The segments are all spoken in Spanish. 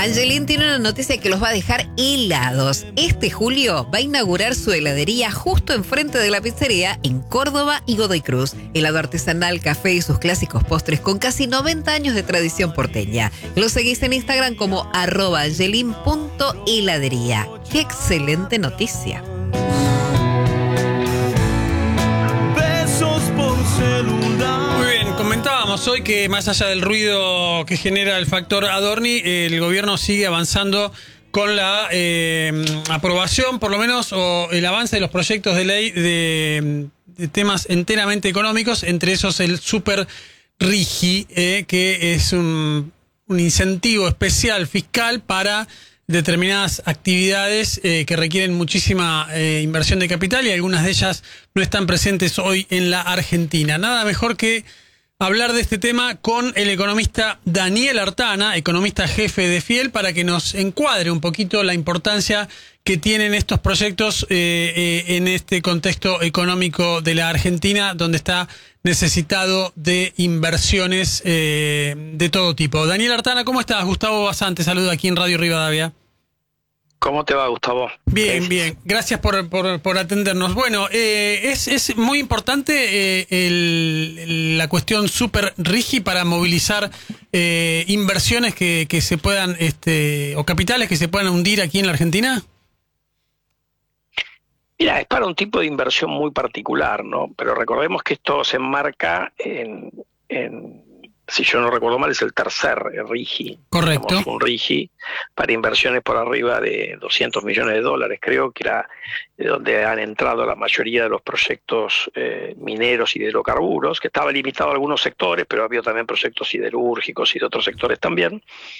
Angelín tiene una noticia que los va a dejar helados. Este julio va a inaugurar su heladería justo enfrente de la pizzería en Córdoba y Godoy Cruz. Helado artesanal, café y sus clásicos postres con casi 90 años de tradición porteña. Lo seguís en Instagram como @angelin.heladería. ¡Qué excelente noticia! Besos por celular. Muy bien, comentábamos hoy que más allá del ruido que genera el factor Adorni, el gobierno sigue avanzando con la aprobación, por lo menos, o el avance de los proyectos de ley de temas enteramente económicos, entre esos el Super RIGI, que es un incentivo especial fiscal para determinadas actividades que requieren muchísima inversión de capital, y algunas de ellas no están presentes hoy en la Argentina. Nada mejor que hablar de este tema con el economista Daniel Artana, economista jefe de Fiel, para que nos encuadre un poquito la importancia que tienen estos proyectos en este contexto económico de la Argentina, donde está necesitado de inversiones de todo tipo. Daniel Artana, ¿cómo estás? Gustavo Basante, saluda aquí en Radio Rivadavia. ¿Cómo te va, Gustavo? Bien, bien. Gracias por atendernos. Bueno, es muy importante la cuestión Super RIGI para movilizar inversiones que se puedan, o capitales que se puedan hundir aquí en la Argentina. Mira, es para un tipo de inversión muy particular, ¿no? Pero recordemos que esto se enmarca en si yo no recuerdo mal, es el tercer RIGI. Correcto. Digamos, un RIGI para inversiones por arriba de $200 millones, creo que era donde han entrado la mayoría de los proyectos mineros y de hidrocarburos, que estaba limitado a algunos sectores, pero había también proyectos siderúrgicos y de otros sectores también.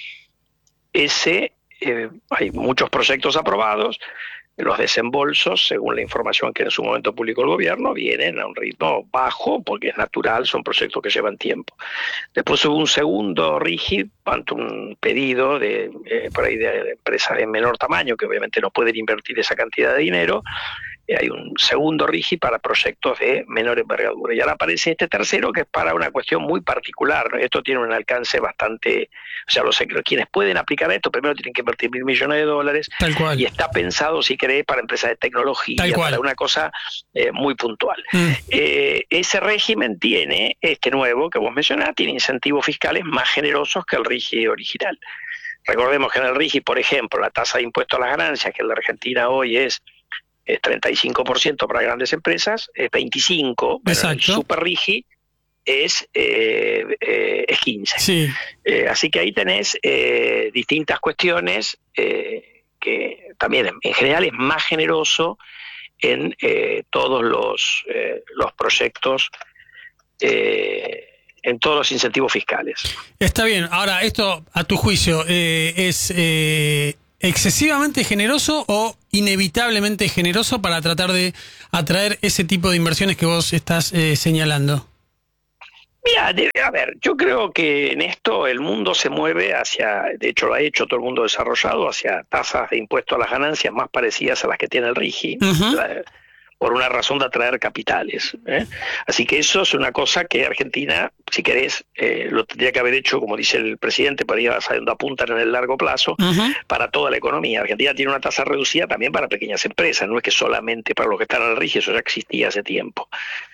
Hay muchos proyectos aprobados. Los desembolsos, según la información que en su momento publicó el gobierno, vienen a un ritmo bajo porque es natural, son proyectos que llevan tiempo. Después hubo un segundo RIGI ante un pedido por ahí de empresas de menor tamaño que obviamente no pueden invertir esa cantidad de dinero. Hay un segundo RIGI para proyectos de menor envergadura. Y ahora aparece este tercero que es para una cuestión muy particular, ¿no? Esto tiene un alcance bastante... O sea, quienes pueden aplicar esto primero tienen que invertir $1.000 millones. Tal cual. Y está pensado, si querés, para empresas de tecnología, para una cosa muy puntual. Ese régimen tiene, este nuevo que vos mencionás, tiene incentivos fiscales más generosos que el RIGI original. Recordemos que en el RIGI, por ejemplo, la tasa de impuesto a las ganancias, que en la Argentina hoy es 35% para grandes empresas, es 25%, pero el Super RIGI es 15%. Sí. Así que ahí tenés distintas cuestiones que también en general es más generoso en todos los proyectos, en todos los incentivos fiscales. Está bien. Ahora, esto, a tu juicio, ¿es excesivamente generoso o inevitablemente generoso para tratar de atraer ese tipo de inversiones que vos estás señalando? Mira, a ver, yo creo que en esto el mundo se mueve hacia, de hecho lo ha hecho todo el mundo desarrollado, hacia tasas de impuesto a las ganancias más parecidas a las que tiene el RIGI, por una razón de atraer capitales. Así que eso es una cosa que Argentina, si querés, lo tendría que haber hecho, como dice el presidente, para ir sabiendo apuntar en el largo plazo, para toda la economía. Argentina tiene una tasa reducida también para pequeñas empresas, no es que solamente para los que están en el RIGI, eso ya existía hace tiempo.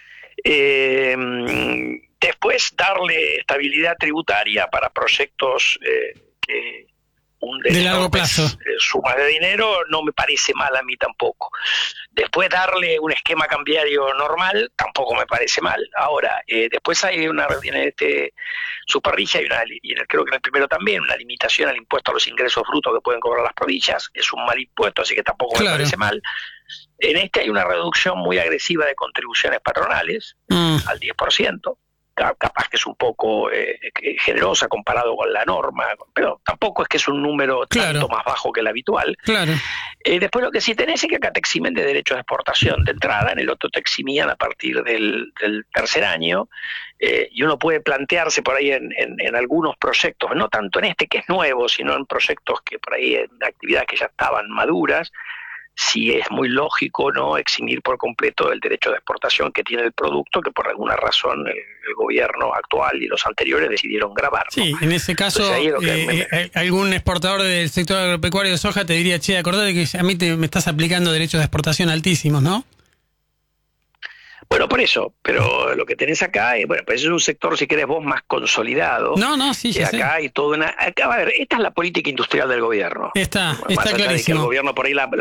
Después, darle estabilidad tributaria para proyectos que de largo plazo, sumas de dinero, no me parece mal a mí tampoco. Después, darle un esquema cambiario normal tampoco me parece mal. Ahora, después hay en este Super RIGI, creo que en el primero también, una limitación al impuesto a los ingresos brutos que pueden cobrar las provincias. Es un mal impuesto, así que tampoco me parece mal. En este hay una reducción muy agresiva de contribuciones patronales al 10%. Capaz que es un poco generosa comparado con la norma, pero tampoco es que es un número tanto más bajo que el habitual. Después lo que sí tenés es que acá te eximen de derechos de exportación de entrada, en el otro te eximían a partir del tercer año, y uno puede plantearse por ahí en algunos proyectos, no tanto en este que es nuevo, sino en proyectos que por ahí en actividades que ya estaban maduras, si es muy lógico no eximir por completo el derecho de exportación que tiene el producto, que por alguna razón el gobierno actual y los anteriores decidieron grabar, ¿no? Sí, en ese caso, algún exportador del sector agropecuario de soja te diría, che, acordate que a mí me estás aplicando derechos de exportación altísimos, ¿no? Bueno, por eso, pero lo que tenés acá, bueno, pues es un sector, si querés vos, más consolidado. No, sí, ya acá sé. hay toda una... Acá, a ver, esta es la política industrial del gobierno. Está Más allá de que clarísimo. el gobierno por ahí la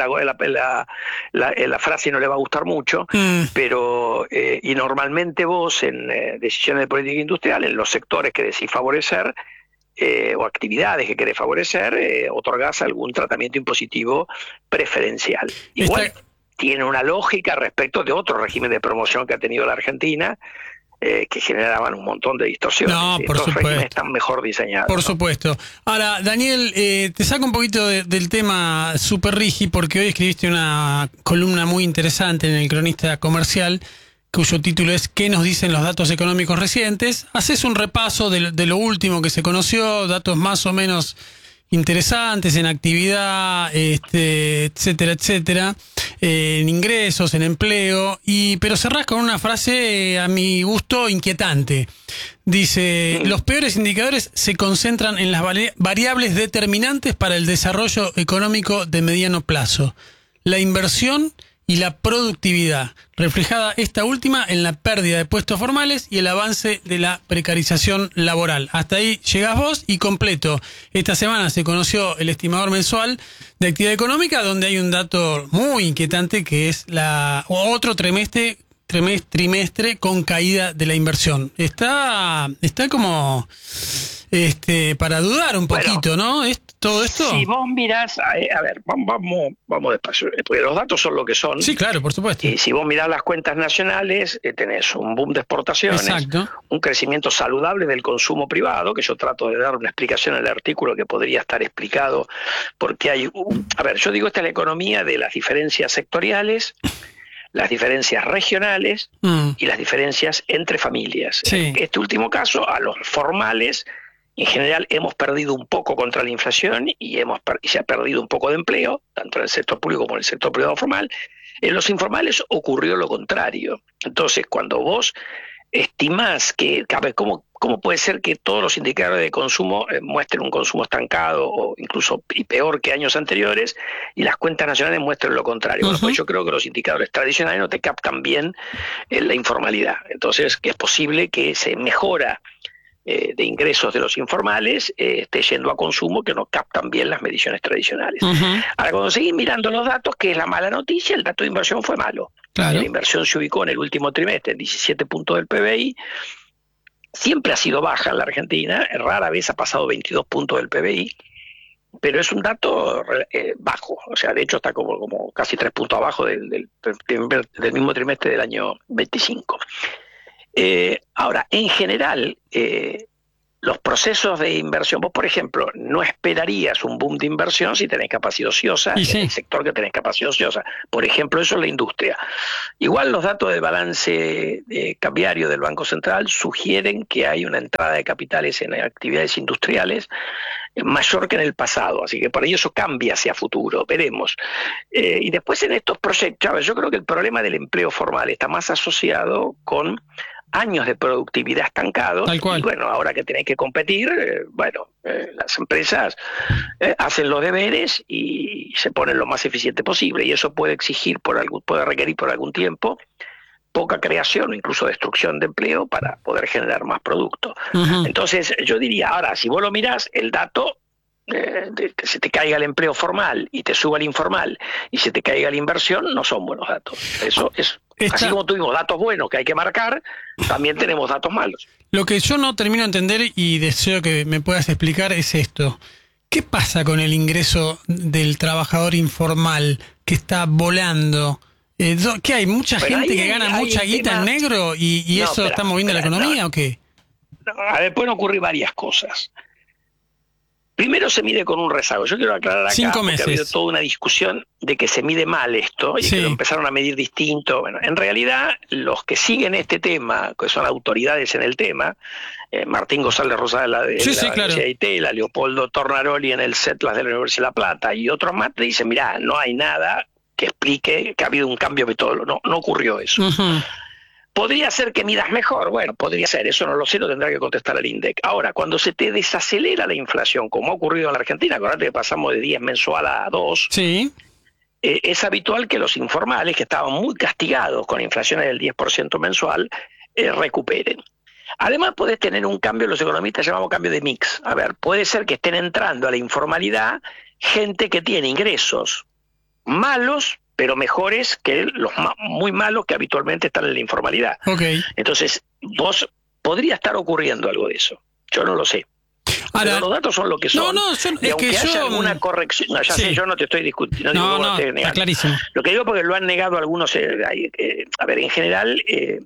frase no le va a gustar mucho, pero y normalmente vos en decisiones de política industrial, en los sectores que decís favorecer, o actividades que querés favorecer, otorgás algún tratamiento impositivo preferencial. Igual tiene una lógica respecto de otro régimen de promoción que ha tenido la Argentina, que generaban un montón de distorsiones. No, por Estos supuesto. regímenes están mejor diseñados. Por ¿no? supuesto. Ahora, Daniel, te saco un poquito del tema Superrigi, porque hoy escribiste una columna muy interesante en el Cronista Comercial, cuyo título es ¿Qué nos dicen los datos económicos recientes? Haces un repaso de lo último que se conoció, datos más o menos interesantes en actividad, etcétera, etcétera, en ingresos, en empleo, pero cerrás con una frase a mi gusto inquietante. Dice, los peores indicadores se concentran en las variables determinantes para el desarrollo económico de mediano plazo, la inversión y la productividad, reflejada esta última en la pérdida de puestos formales y el avance de la precarización laboral. Hasta ahí llegás vos y completo. Esta semana se conoció el estimador mensual de actividad económica, donde hay un dato muy inquietante que es otro trimestre con caída de la inversión. Está como para dudar un poquito, ¿no? ¿Todo esto? Si vos mirás, a ver, vamos despacio, porque los datos son lo que son. Sí, claro, por supuesto. Y si vos mirás las cuentas nacionales, tenés un boom de exportaciones, exacto, un crecimiento saludable del consumo privado, que yo trato de dar una explicación en el artículo que podría estar explicado, porque hay a ver, yo digo, esta es la economía de las diferencias sectoriales, las diferencias regionales y las diferencias entre familias. Sí. En este último caso, a los formales, en general hemos perdido un poco contra la inflación y se ha perdido un poco de empleo, tanto en el sector público como en el sector privado formal. En los informales ocurrió lo contrario. Entonces, cuando vos estimás que, ¿cómo puede ser que todos los indicadores de consumo muestren un consumo estancado o incluso peor que años anteriores y las cuentas nacionales muestren lo contrario? Bueno, pues yo creo que los indicadores tradicionales no te captan bien la informalidad. Entonces, que es posible que se mejora de ingresos de los informales esté yendo a consumo que no captan bien las mediciones tradicionales. Ahora, cuando seguís mirando los datos, que es la mala noticia, el dato de inversión fue malo. Claro. La inversión se ubicó en el último trimestre en 17 puntos del PBI. Siempre ha sido baja en la Argentina, rara vez ha pasado 22 puntos del PBI, pero es un dato bajo. O sea, de hecho está como casi 3 puntos abajo del mismo trimestre del año 25. Ahora, en general, los procesos de inversión, vos por ejemplo, no esperarías un boom de inversión si tenés capacidad ociosa, en el sector que tenés capacidad ociosa. Por ejemplo, eso es la industria. Igual los datos de balance cambiario del Banco Central sugieren que hay una entrada de capitales en actividades industriales mayor que en el pasado, así que por ahí eso cambia hacia futuro, veremos. Y después en estos proyectos, yo creo que el problema del empleo formal está más asociado con años de productividad estancados. Tal cual. Y bueno, ahora que tenés que competir, las empresas hacen los deberes y se ponen lo más eficiente posible, y eso puede requerir por algún tiempo poca creación o incluso destrucción de empleo para poder generar más producto. Entonces yo diría, ahora, si vos lo mirás, el dato que se te caiga el empleo formal y te suba el informal y se te caiga la inversión, no son buenos datos. Eso es así como tuvimos datos buenos que hay que marcar, también tenemos datos malos. Lo que yo no termino de entender y deseo que me puedas explicar es esto. ¿Qué pasa con el ingreso del trabajador informal que está volando? ¿Qué hay? ¿Mucha gente que gana mucha guita en negro y eso está moviendo la economía o qué? A ver, pueden ocurrir varias cosas. Primero se mide con un rezago. Yo quiero aclarar acá 5 porque meses. ha habido toda una discusión de que se mide mal esto y que lo empezaron a medir distinto. Bueno, en realidad los que siguen este tema, que son autoridades en el tema, Martín González Rosada de la Universidad de Itela, Leopoldo Tornaroli en el CETLAS de la Universidad de La Plata y otros más, te dicen, mirá, no hay nada que explique que ha habido un cambio metodológico. No ocurrió eso. Ujú. ¿Podría ser que midas mejor? Bueno, podría ser, eso no lo sé, lo tendrá que contestar el INDEC. Ahora, cuando se te desacelera la inflación, como ha ocurrido en la Argentina, acordate que pasamos de 10 mensual a 2, Sí. es habitual que los informales, que estaban muy castigados con inflaciones del 10% mensual, recuperen. Además, podés tener un cambio, los economistas llamamos cambio de mix. A ver, puede ser que estén entrando a la informalidad gente que tiene ingresos malos, pero mejores que los muy malos que habitualmente están en la informalidad. Ok. Entonces, podría estar ocurriendo algo de eso. Yo no lo sé. Ahora, pero los datos son lo que son. Y es aunque que haya yo... alguna corrección, no, ya Sí. sé, yo no te estoy discutiendo. No, está clarísimo. Lo que digo porque lo han negado algunos. A ver, en general,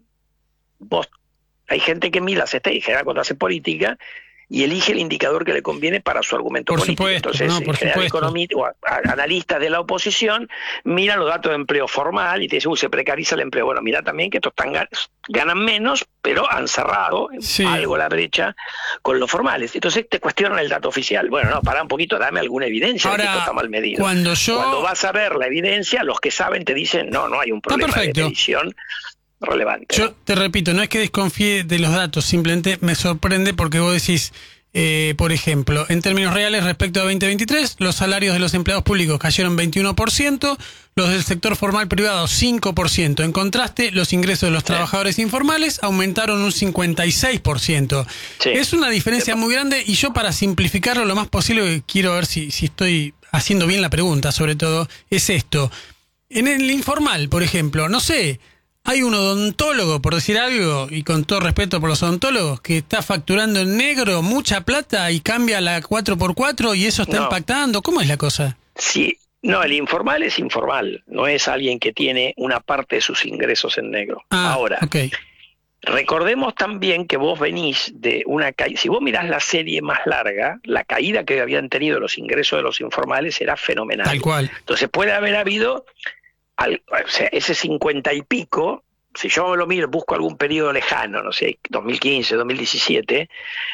hay gente que mira las estadísticas, en general cuando hace política, y elige el indicador que le conviene para su argumento Por político. supuesto, Entonces, no, por en general, supuesto. economistas o analistas de la oposición miran los datos de empleo formal y te dicen, se precariza el empleo. Bueno, mira también que estos ganan menos, pero han cerrado algo la brecha con los formales. Entonces te cuestionan el dato oficial. Bueno, no, pará un poquito, dame alguna evidencia de que esto está mal medido. Cuando vas a ver la evidencia, los que saben te dicen, no hay un problema de medición relevante. Yo te repito, no es que desconfíe de los datos, simplemente me sorprende porque vos decís, por ejemplo, en términos reales respecto a 2023, los salarios de los empleados públicos cayeron 21%, los del sector formal privado 5%. En contraste, los ingresos de los trabajadores informales aumentaron un 56%. Sí. Es una diferencia muy grande y yo, para simplificarlo lo más posible, quiero ver si estoy haciendo bien la pregunta, sobre todo, es esto. En el informal, por ejemplo, no sé, hay un odontólogo, por decir algo, y con todo respeto por los odontólogos, que está facturando en negro mucha plata y cambia la 4x4 y eso está impactando. ¿Cómo es la cosa? Sí, no, el informal es informal, no es alguien que tiene una parte de sus ingresos en negro. Ahora, recordemos también que vos venís de una caída. Si vos mirás la serie más larga, la caída que habían tenido los ingresos de los informales era fenomenal. Tal cual. Entonces puede haber habido... o sea, ese 50 y pico, si yo me lo miro, busco algún periodo lejano, no sé, 2015, 2017,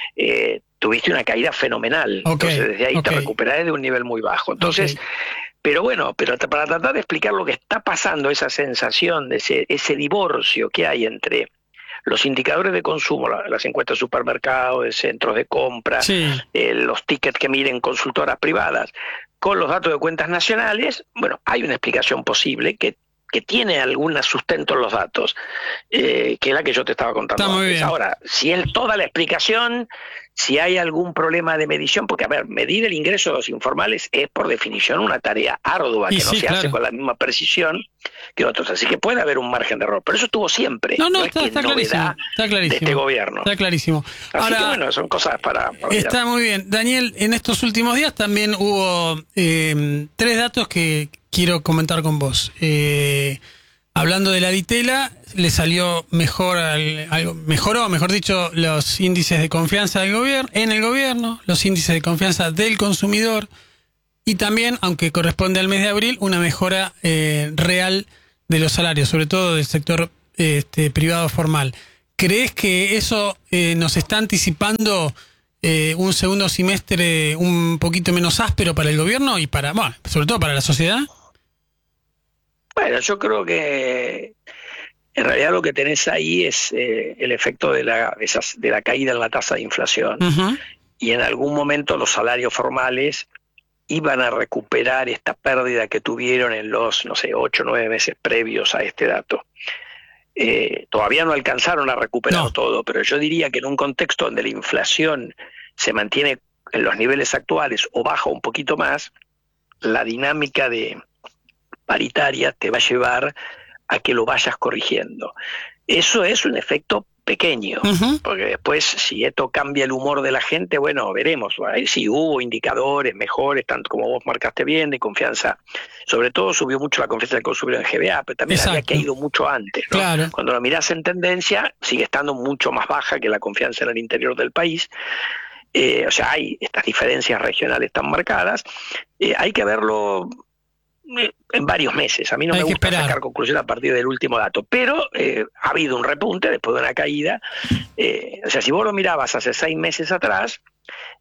tuviste una caída fenomenal. Entonces desde ahí te recuperás de un nivel muy bajo. Entonces, pero para tratar de explicar lo que está pasando, esa sensación de ese divorcio que hay entre los indicadores de consumo, las encuestas de supermercados, de centros de compra, los tickets que miden consultoras privadas, con los datos de cuentas nacionales, bueno, hay una explicación posible que tiene algún sustento en los datos, que es la que yo te estaba contando antes. Muy bien. Ahora, si es toda la explicación, si hay algún problema de medición, porque, a ver, medir el ingreso de los informales es, por definición, una tarea ardua, que no se hace con la misma precisión que otros. Así que puede haber un margen de error, pero eso estuvo siempre. No es que es novedad de este gobierno. Está clarísimo. Así que, bueno, son cosas para está mirar. muy bien. Daniel, en estos últimos días también hubo 3 datos que quiero comentar con vos. Hablando de la Ditela, le salió mejoró, mejor dicho, los índices de confianza en el gobierno, los índices de confianza del consumidor y también, aunque corresponde al mes de abril, una mejora real de los salarios, sobre todo del sector privado formal. ¿Crees que eso nos está anticipando un segundo semestre un poquito menos áspero para el gobierno y sobre todo para la sociedad? Bueno, yo creo que en realidad lo que tenés ahí es el efecto de la caída en la tasa de inflación. Uh-huh. Y en algún momento los salarios formales iban a recuperar esta pérdida que tuvieron en los, 8 o 9 meses previos a este dato. Todavía no alcanzaron a recuperar todo, pero yo diría que en un contexto donde la inflación se mantiene en los niveles actuales o baja un poquito más, la dinámica paritaria te va a llevar a que lo vayas corrigiendo. Eso es un efecto pequeño, porque después si esto cambia el humor de la gente, bueno, veremos. Ahí sí hubo indicadores mejores, tanto como vos marcaste bien, de confianza. Sobre todo subió mucho la confianza del consumidor en GBA, pero también había caído mucho antes, ¿no? Claro. Cuando lo mirás en tendencia, sigue estando mucho más baja que la confianza en el interior del país. O sea, hay estas diferencias regionales tan marcadas. Hay que verlo en varios meses. A mí no me gusta sacar conclusión a partir del último dato, pero ha habido un repunte después de una caída. O sea, si vos lo mirabas hace 6 meses atrás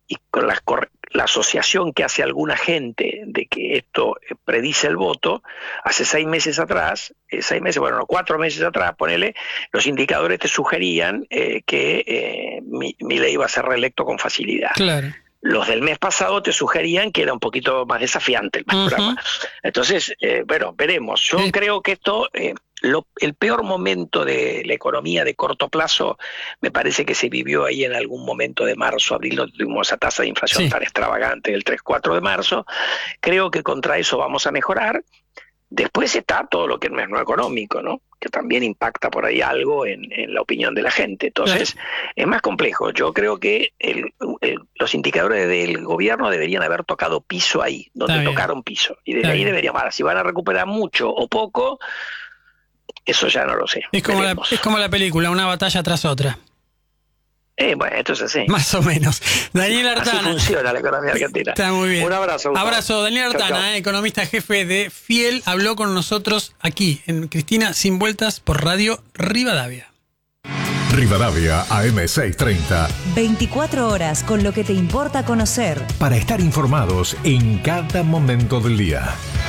y con la asociación que hace alguna gente de que esto predice el voto, hace 6 meses atrás, 4 meses atrás, ponele, los indicadores te sugerían que Milei iba a ser reelecto con facilidad. Claro. Los del mes pasado te sugerían que era un poquito más desafiante el panorama. Entonces, bueno, veremos. Yo creo que esto, el peor momento de la economía de corto plazo, me parece que se vivió ahí en algún momento de marzo, abril, donde tuvimos esa tasa de inflación tan extravagante del 3-4 de marzo. Creo que contra eso vamos a mejorar. Después está todo lo que es no económico, ¿no? Que también impacta por ahí algo en la opinión de la gente. Entonces, es más complejo. Yo creo que los indicadores del gobierno deberían haber tocado piso ahí, donde tocaron piso. Y desde ahí deberían, si van a recuperar mucho o poco, eso ya no lo sé. Es como la película, una batalla tras otra. Bueno, esto es así. Más o menos. Daniel Artana. Así funciona la economía argentina. Está muy bien. Un abrazo. Gustavo. Abrazo. Daniel Artana, chau. Economista jefe de Fiel, habló con nosotros aquí en Cristina Sin Vueltas por Radio Rivadavia. Rivadavia AM630. 24 horas con lo que te importa conocer. Para estar informados en cada momento del día.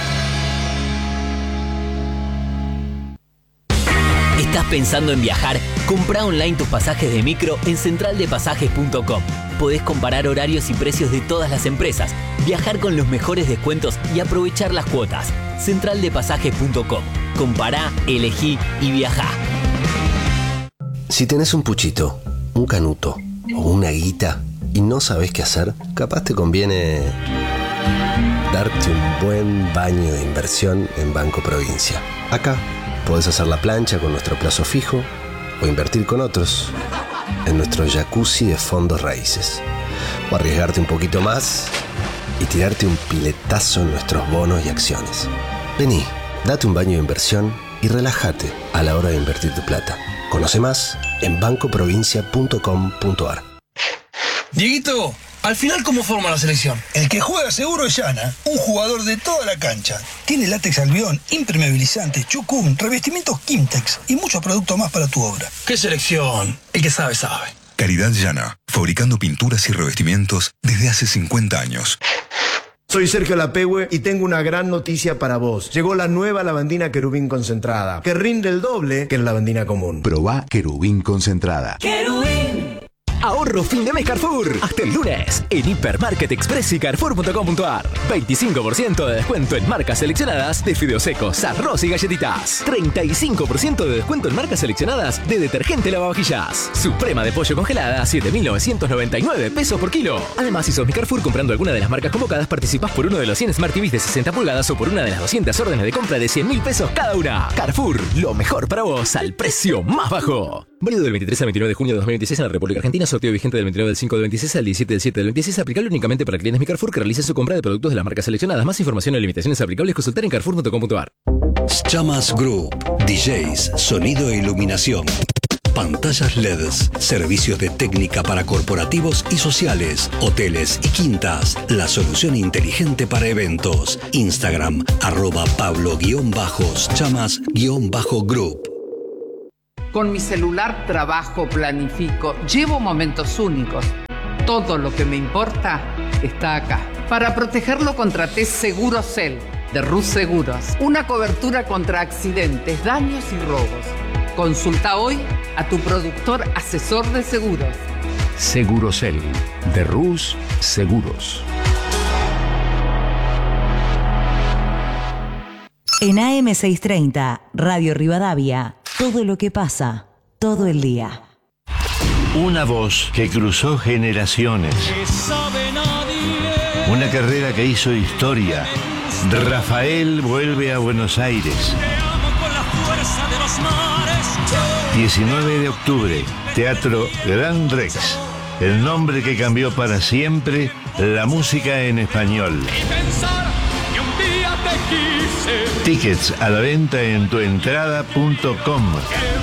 ¿Estás pensando en viajar? Comprá online tus pasajes de micro en centraldepasajes.com. Podés comparar horarios y precios de todas las empresas, viajar con los mejores descuentos y aprovechar las cuotas. Centraldepasajes.com. Compará, elegí y viajá. Si tenés un puchito, un canuto o una guita y no sabés qué hacer, capaz te conviene darte un buen baño de inversión en Banco Provincia. Acá podés hacer la plancha con nuestro plazo fijo o invertir con otros en nuestro jacuzzi de fondos raíces. O arriesgarte un poquito más y tirarte un piletazo en nuestros bonos y acciones. Vení, date un baño de inversión y relájate a la hora de invertir tu plata. Conoce más en bancoprovincia.com.ar. Dieguito, al final, ¿cómo forma la selección? El que juega seguro es Yana, un jugador de toda la cancha. Tiene látex albión, impermeabilizante, chucún, revestimientos Kimtex y muchos productos más para tu obra. ¿Qué selección? El que sabe, sabe. Calidad Yana, fabricando pinturas y revestimientos desde hace 50 años. Soy Sergio Lapehue y tengo una gran noticia para vos. Llegó la nueva lavandina Querubín concentrada, que rinde el doble que la lavandina común. Probá Querubín concentrada. ¡Querubín! Ahorro fin de mes Carrefour. Hasta el lunes en Hipermarket Express y Carrefour.com.ar. 25% de descuento en marcas seleccionadas de fideos secos, arroz y galletitas. 35% de descuento en marcas seleccionadas de detergente lavavajillas. Suprema de pollo congelada, 7.999 pesos por kilo. Además, si sos mi Carrefour comprando alguna de las marcas convocadas, participás por uno de los 100 Smart TVs de 60 pulgadas o por una de las 200 órdenes de compra de 100.000 pesos cada una. Carrefour, lo mejor para vos al precio más bajo. Válido del 23 al 29 de junio de 2026 en la República Argentina. Sorteo vigente del 29 del 5 del 26 al 17 del 7 del 26. Aplicable únicamente para clientes Mi Carrefour que realicen su compra de productos de las marcas seleccionadas. Más información y limitaciones aplicables consultar en carrefour.com.ar. Chamas Group. DJs, sonido e iluminación. Pantallas LEDs, servicios de técnica para corporativos y sociales, hoteles y quintas. La solución inteligente para eventos. Instagram, @Pablo_Chamas_Group. Con mi celular trabajo, planifico, llevo momentos únicos. Todo lo que me importa está acá. Para protegerlo contraté Segurocel de Rus Seguros. Una cobertura contra accidentes, daños y robos. Consulta hoy a tu productor asesor de seguros. Segurocel de Rus Seguros. En AM630, Radio Rivadavia, todo lo que pasa, todo el día. Una voz que cruzó generaciones. Una carrera que hizo historia. Rafael vuelve a Buenos Aires. 19 de octubre, Teatro Gran Rex. El nombre que cambió para siempre la música en español. Tickets a la venta en tuentrada.com.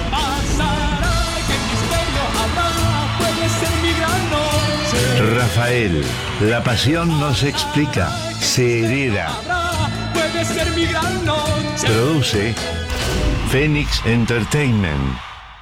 Rafael, la pasión no se explica, se hereda. Produce Phoenix Entertainment.